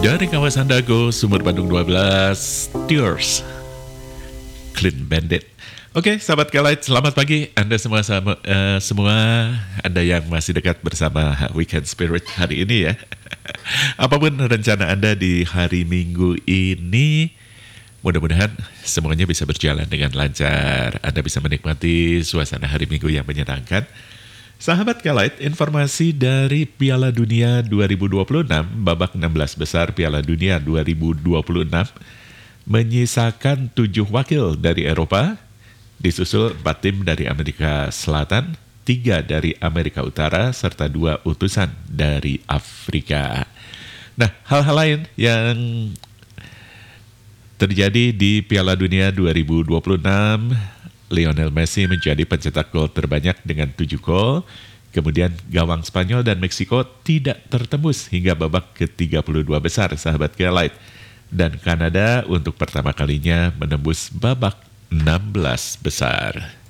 Dari kawasan Dago, Sumur Bandung 12, Tears, Clean Bandit. Oke, sahabat Kelight, selamat pagi. Anda semua Anda yang masih dekat bersama Weekend Spirit hari ini ya. Apapun rencana Anda di hari Minggu ini, mudah-mudahan semuanya bisa berjalan dengan lancar. Anda bisa menikmati suasana hari Minggu yang menyenangkan. Sahabat Kelight, informasi dari Piala Dunia 2026, babak 16 besar Piala Dunia 2026, menyisakan 7 wakil dari Eropa, disusul 4 tim dari Amerika Selatan, 3 dari Amerika Utara, serta 2 utusan dari Afrika. Nah, hal-hal lain yang terjadi di Piala Dunia 2026, Lionel Messi menjadi pencetak gol terbanyak dengan 7 gol. Kemudian gawang Spanyol dan Meksiko tidak tertembus hingga babak ke-32 besar, sahabat Kelight. Dan Kanada untuk pertama kalinya menembus babak 16 besar.